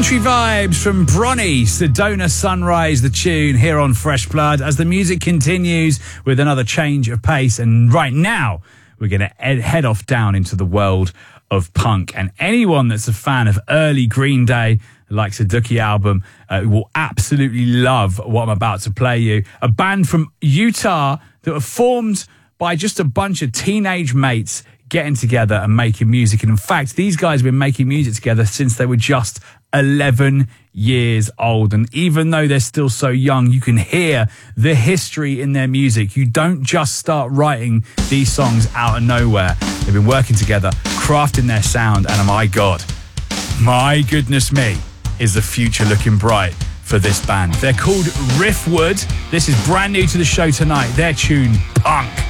Country vibes from Bronny, Sedona Sunrise, the tune here on Fresh Blood, as the music continues with another change of pace. And right now, we're going to head off down into the world of punk. And anyone that's a fan of early Green Day, likes a Dookie album, will absolutely love what I'm about to play you. A band from Utah that were formed by just a bunch of teenage mates getting together and making music. And in fact, these guys have been making music together since they were just 11 years old. And even though they're still so young, you can hear the history in their music. You don't just start writing these songs out of nowhere. They've been working together, crafting their sound, and my goodness me, is the future looking bright for this band. They're called Riffwood. This is brand new to the show tonight. Their tune, Punk.